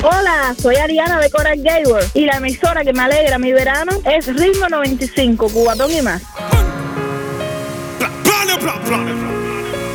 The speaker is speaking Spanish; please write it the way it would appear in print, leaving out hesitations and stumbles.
Hola, soy Ariana de Coral Gables y la emisora que me alegra mi verano es Ritmo 95, Cubatón y más.